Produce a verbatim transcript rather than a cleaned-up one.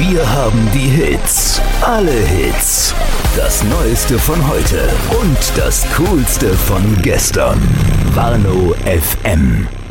Wir haben die Hits. Alle Hits. Das Neueste von heute und das Coolste von gestern. Warnow F M.